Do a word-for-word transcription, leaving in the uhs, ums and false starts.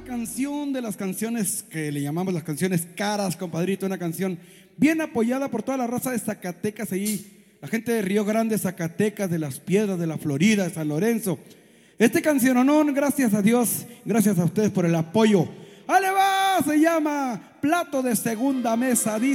una canción de las canciones que le llamamos las canciones caras, compadrito. Una canción bien apoyada por toda la raza de Zacatecas ahí, la gente de Río Grande, Zacatecas, de Las Piedras, de la Florida, de San Lorenzo. Este canciononón, gracias a Dios, gracias a ustedes por el apoyo. ¡Ale va! Se llama Plato de Segunda Mesa.